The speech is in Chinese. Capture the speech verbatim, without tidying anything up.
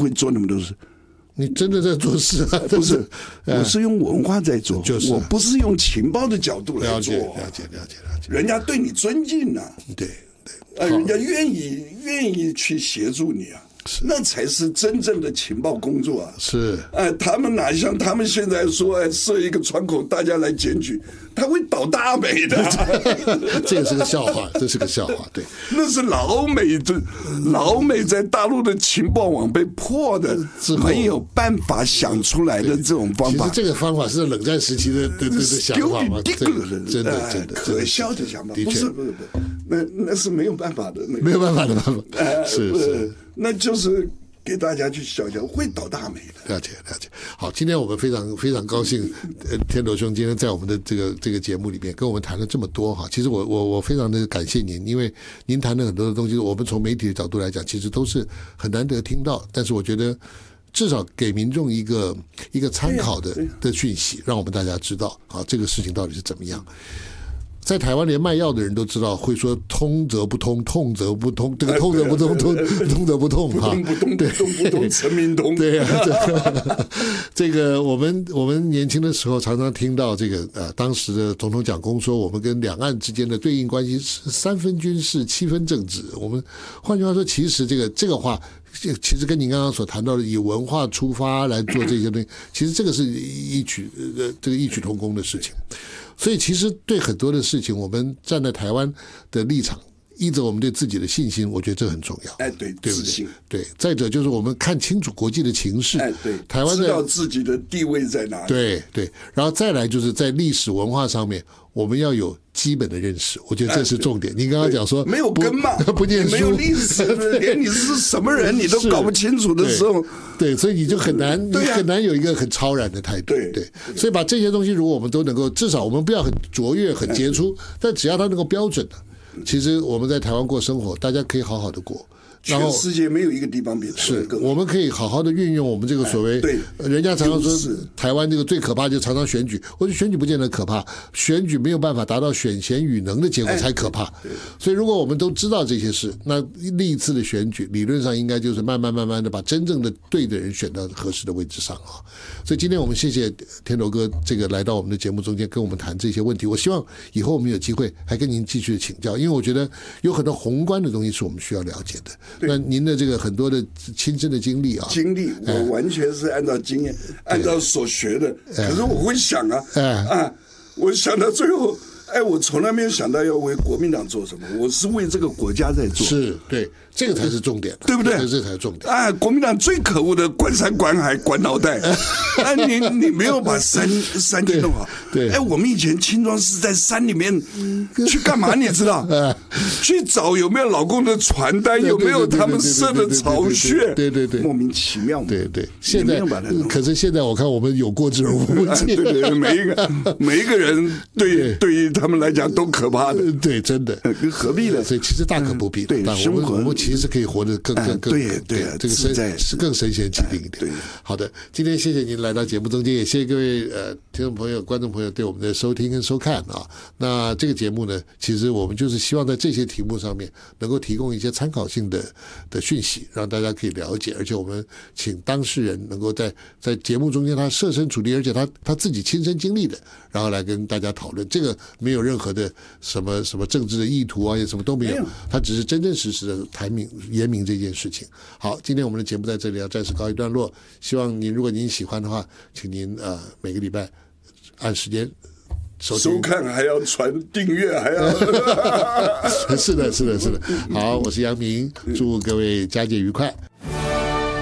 会做那么多事？ 你真的在做事啊？ 不是，我是用文化在做， 就是我不是用情报的角度来做。 了解，了解，了解，了解。 人家对你尊敬啊， 对对， 呃，人家愿意愿意去协助你啊。那才是真正的情报工作啊！ 是， 哎，他们哪像他们现在说，哎，设一个窗口，大家来检举，他会倒大霉的。 这个是个笑话，这是个笑话，对。 那是老美的，老美在大陆的情报网被破的，没有办法想出来的这种方法。 其实这个方法是冷战时期的的的想法嘛，真的真的可笑的想法，不是不是不是，那那是没有办法的， 没有办法的办法，是是。 那就是给大家去想想，会倒大霉的。 了解了解。好，今天我们非常非常高兴，呃，天罗兄今天在我们的这个这个节目里面跟我们谈了这么多哈。其实我我我非常的感谢您，因为您谈的很多的东西，我们从媒体的角度来讲，其实都是很难得听到。但是我觉得至少给民众一个一个参考的的讯息，让我们大家知道啊，这个事情到底是怎么样。在台湾连卖药的人都知道会说通则不通，痛则不通，这个痛则不通，通通则不痛哈， 不通不通不通，陈明通。 对呀、啊，这个我们我们年轻的时候常常听到这个呃，当时的总统蒋公说，我们跟两岸之间的对应关系是三分军事，七分政治。我们换句话说，其实这个这个话。其实跟您刚刚所谈到的以文化出发来做这些东西，其实这个是异曲呃这个异曲同工的事情。所以其实对很多的事情，我们站在台湾的立场，依着我们对自己的信心，我觉得这很重要。 哎，对， 对不自信。 对，再者就是我们看清楚国际的情势， 哎，对， 台湾知道自己的地位在哪里。 对对，然后再来就是在历史文化上面，我们要有基本的认识，我觉得这是重点。您刚刚讲说没有根嘛， 不念书， 没有历史，连你是什么人你都搞不清楚的时候， 对，所以你就很难，你很难有一个很超然的态度。 对对，所以把这些东西，如果我们都能够，至少我们不要很卓越、很杰出，但只要它能够标准的，其实我们在台湾过生活，大家可以好好的过。然后全世界没有一个地方比台湾更好。 我们可以好好的运用我们这个所谓， 对， 人家常常说台湾这个最可怕就常常选举，我觉得选举不见得可怕，选举没有办法达到选贤与能的结果才可怕。所以如果我们都知道这些事，那历次的选举理论上应该就是慢慢慢慢的把真正的对的人选到合适的位置上啊。所以今天我们谢谢天罗哥这个来到我们的节目中间跟我们谈这些问题，我希望以后我们有机会还跟您继续请教，因为我觉得有很多宏观的东西是我们需要了解的。那您的这个很多的亲身的经历啊， 经历我完全是按照经验，按照所学的。可是我会想啊，啊，我想到最后，哎，我从来没有想到要为国民党做什么，我是为这个国家在做。 是，对，这个才是重点， 对不对？ 这才是重点。 啊，国民党最可恶的管山管海管脑袋，啊，你你没有把山山给弄好。 对， 哎，我们以前青壮是在山里面去干嘛？你知道？去找有没有老公的传单，有没有他们设的巢穴？ 对对对， 莫名其妙。 对对，现在可是现在我看我们有过之而无不及。 对对，每一个每一个人对对于他们来讲都可怕的。 对，真的， 何必呢？ 所以其实大可不必。 对， 生活我们其实可以活得更更更对对， 这个神是更神仙气定一点。 对， 好的，今天谢谢您来到节目中间，也谢谢各位呃听众朋友、观众朋友对我们的收听跟收看啊。那这个节目呢，其实我们就是希望在这些题目上面能够提供一些参考性的的讯息，让大家可以了解，而且我们请当事人能够在在节目中间他设身处地，而且他他自己亲身经历的，然后来跟大家讨论。这个没有任何的什么什么政治的意图啊，也什么都没有，他只是真真实实的谈明言明这件事情。好，今天我们的节目在这里要暂时告一段落，希望您如果您喜欢的话，请您呃每个礼拜按时间收收看，还要传订阅，还要是的，是的，是的。好，我是杨明，祝各位佳节愉快。